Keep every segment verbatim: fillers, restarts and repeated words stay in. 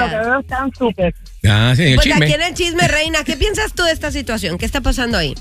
lo que veo están súper. Ah, sí, el Pues chisme. aquí en el chisme, reina, ¿qué piensas tú de esta situación? ¿Qué está pasando ahí?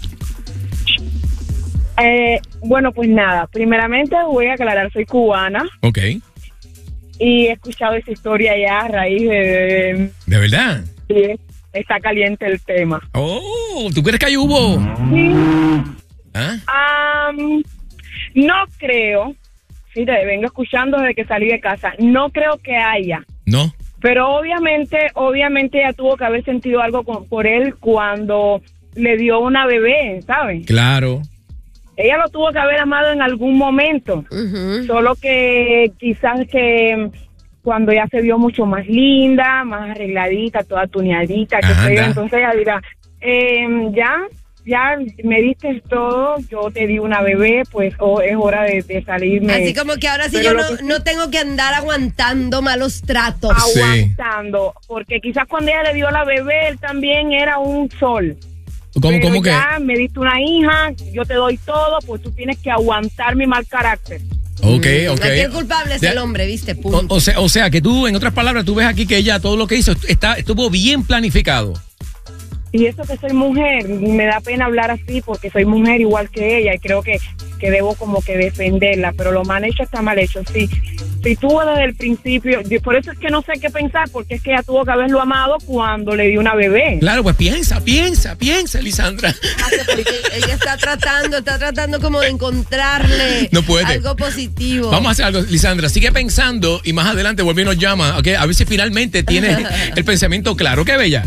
Eh, bueno, pues nada, primeramente voy a aclarar, soy cubana. Ok. Y he escuchado esa historia ya a raíz de... ¿De verdad? de está caliente el tema. Oh, ¿tú crees que ahí hubo? Sí. ¿Ah? Um, no creo, sí, te vengo escuchando desde que salí de casa, no creo que haya. No. Pero obviamente, obviamente ella tuvo que haber sentido algo con, por él cuando le dio una bebé, ¿sabes? Claro. Ella lo tuvo que haber amado en algún momento, Uh-huh. solo que quizás que cuando ella se vio mucho más linda, más arregladita, toda tuneadita, que sé yo, entonces ella dirá, eh, ya, ya me diste todo, yo te di una bebé, pues oh, es hora de, de salirme. Así como que ahora sí Pero yo lo no, que- no tengo que andar aguantando malos tratos. aguantando, porque quizás cuando ella le dio la bebé, él también era un sol. ¿Cómo, Pero cómo que? ya me diste una hija, yo te doy todo, pues tú tienes que aguantar mi mal carácter. Ok, ok. Aquí el culpable es Ya- el hombre, ¿viste? O, Punto. o sea, o sea, que tú, en otras palabras, tú ves aquí que ella todo lo que hizo está, estuvo bien planificado. Y eso que soy mujer, me da pena hablar así porque soy mujer igual que ella y creo que, que debo como que defenderla, pero lo mal hecho está mal hecho, sí. Si tuvo desde el principio, yo- por eso es que no sé qué pensar, porque es que ella tuvo que haberlo amado cuando le dio una bebé. Claro, pues piensa, piensa, piensa, Lisandra. Ella está tratando, está tratando como de encontrarle No puede. algo positivo. Vamos a hacer algo, Lisandra, sigue pensando y más adelante vuelve y nos llama, ¿ok? A ver si finalmente tiene el pensamiento claro. ¿Qué bella?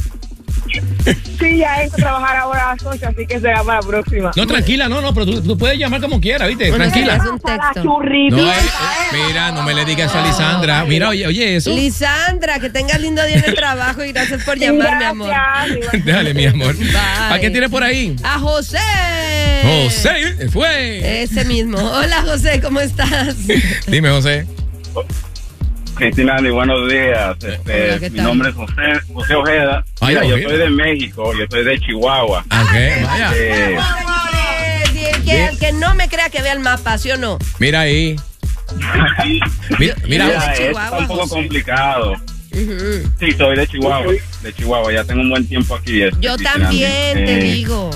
Sí, ya entro a trabajar ahora a las ocho, así que será para la próxima. No, tranquila, no, no, pero tú, tú puedes llamar como quieras, ¿viste? Bueno, Tranquila. es un texto. No, eh, eh, mira, no me le digas a Lisandra. Mira, oye, oye eso. Lisandra, que tengas lindo día en el trabajo y gracias por llamar, mi amor. Dale, mi amor. Bye. ¿A quién tiene por ahí? A José. José, fue. Ese mismo. Hola, José, ¿cómo estás? Dime, José. Cristina, Andy, buenos días. Este, Hola, ¿qué mi tal? nombre es José, José Ojeda. Ay, Mira, yo Ojeda. soy de México, yo soy de Chihuahua. Ok, vaya. Eh, Amores, y el que, el que no me crea que vea el mapa, ¿sí o no? Mira ahí. Mira, mira, mira. es Chihuahua, un poco José. complicado. Ujú. Sí, soy de Chihuahua, de Chihuahua, ya tengo un buen tiempo aquí. este, Yo Cristina, Andy. también te Eh, digo.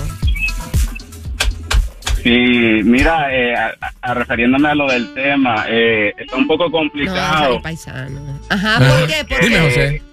Sí, mira, eh, a- a- refiriéndome a lo del tema, eh, está un poco No, complicado. soy paisano. Ajá, ¿por qué? ¿Por Dime, qué? José.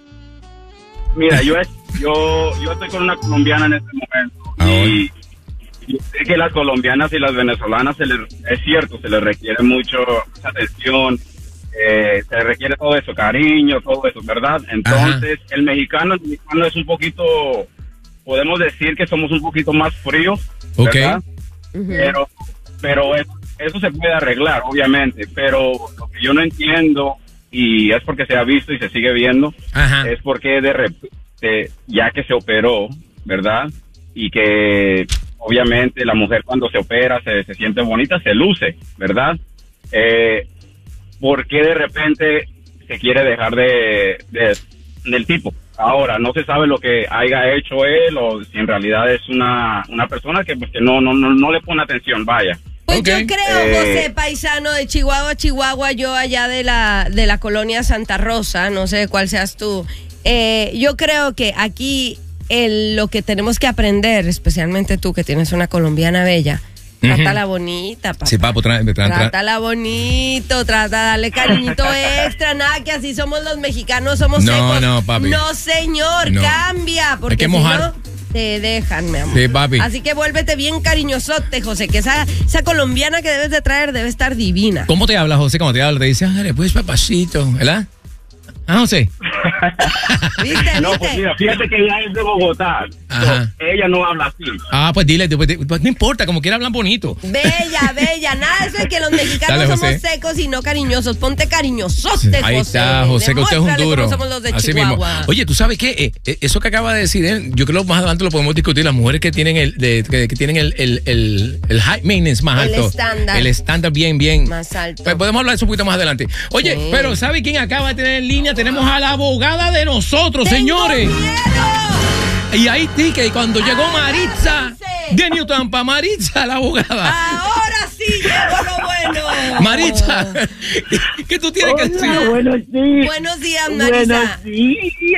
Mira, yo, es, yo, yo estoy con una colombiana en este momento Ah, y yo sé que las colombianas y las venezolanas, se les, es cierto, se les requiere mucho mucha atención, eh, se les requiere todo eso, cariño, todo eso, ¿verdad? Entonces, el mexicano, el mexicano es un poquito, podemos decir que somos un poquito más fríos, Ok. ¿verdad? Ujú. Pero, pero es- eso se puede arreglar, obviamente, pero lo que yo no entiendo, y es porque se ha visto y se sigue viendo, Ajá. es porque de repente, ya que se operó, ¿verdad? Y que obviamente la mujer cuando se opera se, se siente bonita, se luce, ¿verdad? Eh, ¿Por qué de repente se quiere dejar de, de- del tipo? Ahora, no se sabe lo que haya hecho él o si en realidad es una, una persona que, pues, que no, no, no, no le pone atención, vaya. Pues Ok. yo creo, Eh, José, paisano de Chihuahua, Chihuahua, yo allá de la, de la colonia Santa Rosa, no sé cuál seas tú. Eh, yo creo que aquí el, lo que tenemos que aprender, especialmente tú que tienes una colombiana bella, Ujú. trátala bonita, papá. Sí, papo, tra- tra- tra- Trátala bonito, trata de darle cariñito extra, nada que así somos los mexicanos, somos No, secos. no, papi. No, señor, No. cambia, porque que si mojar. no, te dejan, mi amor. Sí, papi. Así que vuélvete bien cariñosote, José, que esa, esa colombiana que debes de traer debe estar divina. ¿Cómo te habla, José? Cuando te habla, te dice, dale, pues, papacito, ¿verdad? Ah, José. ¿Viste, No, viste? pues mira, fíjate que ella es de Bogotá. Ajá. So, ella no habla así. Ah, pues dile, pues, pues, no importa, como quiera hablan bonito. Bella, bella, nada de eso es que los mexicanos Dale, somos José. secos y no cariñosos. Ponte cariñosote, Ahí José. está, José, que usted es un Demuéstrale duro. cómo somos los de Así Chihuahua. mismo. Oye, ¿tú sabes qué? Eh, eh, eso que acaba de decir él, yo creo que más adelante lo podemos discutir. Las mujeres que tienen el, de- que, que tienen el, el, el, el high maintenance más El alto. estándar. El estándar bien, bien. Más alto. Pues podemos hablar de eso un poquito más adelante. Oye, Sí. pero ¿sabe quién acaba de tener en línea? Tenemos a la abogada de nosotros, ¡Tengo señores. miedo! Y ahí sí que cuando llegó Maritza sí. de New Tampa, Maritza, la abogada. Ahora sí llegó lo bueno. Maritza, ¿qué tú tienes que decir? Hola, buenos días. Buenos días, Buenos Marisa. días.